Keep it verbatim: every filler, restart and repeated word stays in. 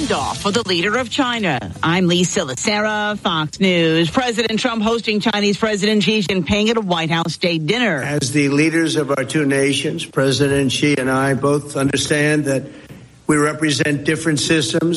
standoff for the leader of China. I'm Lisa Lacera, Fox News. President Trump hosting Chinese President Xi Jinping at a White House state dinner. As the leaders of our two nations, President Xi and I both understand that we represent different systems